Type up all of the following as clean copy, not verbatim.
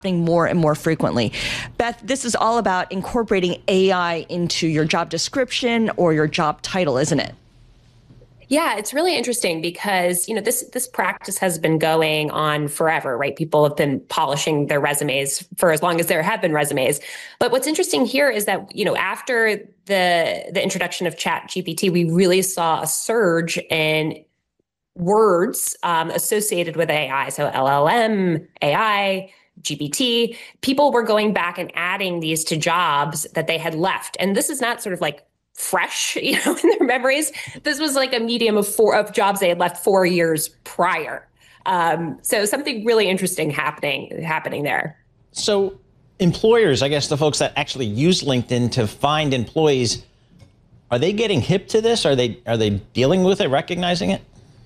more and more frequently. Beth, this is all about incorporating AI into your job description or your job title, isn't it? Yeah, it's really interesting because, this practice has been going on forever, right? People have been polishing their resumes for as long as there have been resumes. But what's interesting here is that, after the introduction of ChatGPT, we really saw a surge in words associated with AI. So LLM, AI, GPT, people were going back and adding these to jobs that they had left. And this is not sort of like fresh, in their memories. This was like a medium of jobs they had left 4 years prior. So something really interesting happening there. So employers, I guess the folks that actually use LinkedIn to find employees, are they getting hip to this? Are they dealing with it, recognizing it?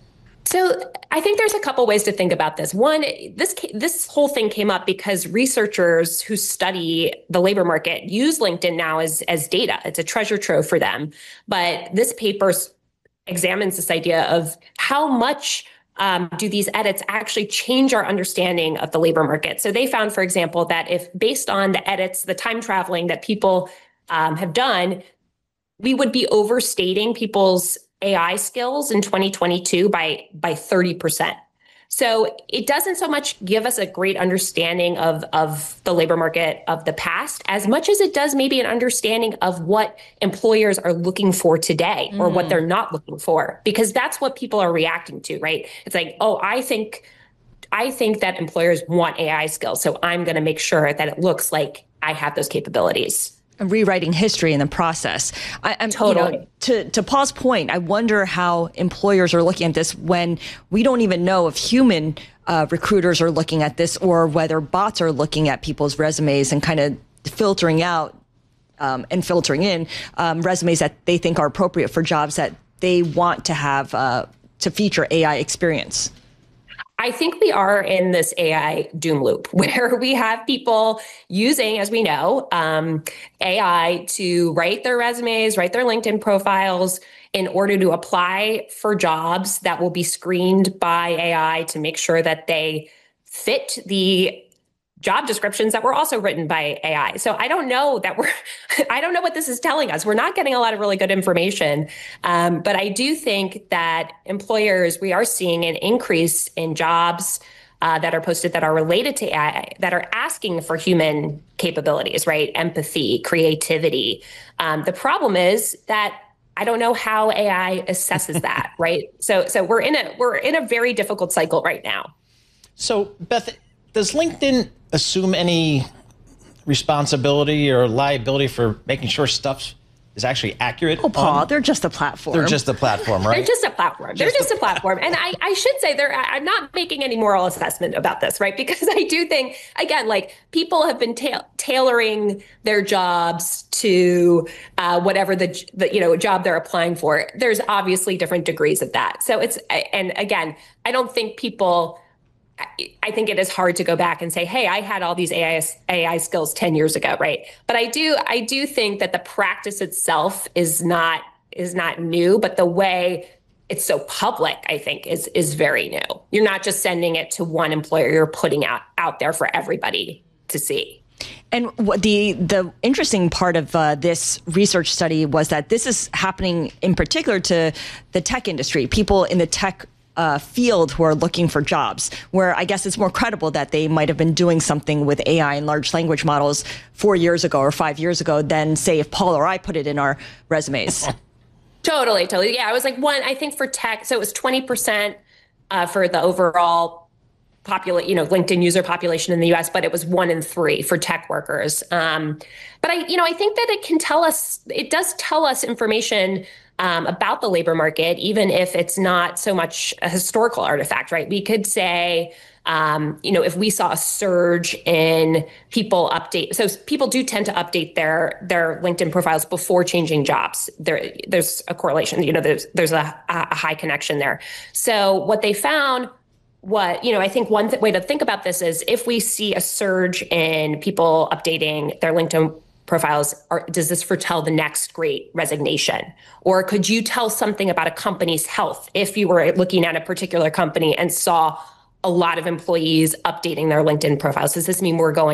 So I think there's a couple ways to think about this. One, this whole thing came up because researchers who study the labor market use LinkedIn now as data. It's a treasure trove for them. But this paper examines this idea of how much do these edits actually change our understanding of the labor market. So they found, for example, that if based on the edits, the time traveling that people have done, we would be overstating people's AI skills in 2022 by 30%. So it doesn't so much give us a great understanding of the labor market of the past as much as it does maybe an understanding of what employers are looking for today or what they're not looking for, because that's what people are reacting to, right? It's like, oh, I think that employers want AI skills, so I'm going to make sure that it looks like I have those capabilities. Rewriting history in the process. I'm totally. To Paul's point, I wonder how employers are looking at this when we don't even know if human recruiters are looking at this or whether bots are looking at people's resumes and kind of filtering out and filtering in resumes that they think are appropriate for jobs that they want to have to feature AI experience. I think we are in this AI doom loop where we have people using, as we know, AI to write their resumes, write their LinkedIn profiles in order to apply for jobs that will be screened by AI to make sure that they fit the job descriptions that were also written by AI. So I don't know what this is telling us. We're not getting a lot of really good information. But I do think that employers, we are seeing an increase in jobs that are posted that are related to AI, that are asking for human capabilities, right? Empathy, creativity. The problem is that I don't know how AI assesses that, right? So we're in a very difficult cycle right now. So Beth, does LinkedIn assume any responsibility or liability for making sure stuff is actually accurate? Oh, Paul, they're just a platform. They're just a platform, right? They're just a platform. They're just a platform. And I should say I'm not making any moral assessment about this, right? Because I do think, again, like people have been tailoring their jobs to whatever the job they're applying for. There's obviously different degrees of that. So and again, I don't think I think it is hard to go back and say, hey, I had all these AI skills 10 years ago, right? But I do think that the practice itself is not new, but the way it's so public, I think, is very new. You're not just sending it to one employer, you're putting out there for everybody to see. And the interesting part of this research study was that this is happening in particular to the tech industry, people in the tech field who are looking for jobs, where I guess it's more credible that they might have been doing something with AI and large language models 4 years ago or 5 years ago than, say, if Paul or I put it in our resumes. Totally. Yeah, I was like I think for tech, so it was 20% for the overall LinkedIn user population in the US, but it was 1 in 3 for tech workers. But I think that it does tell us information about the labor market, even if it's not so much a historical artifact, right? We could say, if we saw a surge in people so people do tend to update their LinkedIn profiles before changing jobs. There's a correlation, there's a high connection there. So what they found, I think one way to think about this is if we see a surge in people updating their LinkedIn profiles, does this foretell the next great resignation? Or could you tell something about a company's health if you were looking at a particular company and saw a lot of employees updating their LinkedIn profiles? Does this mean we're going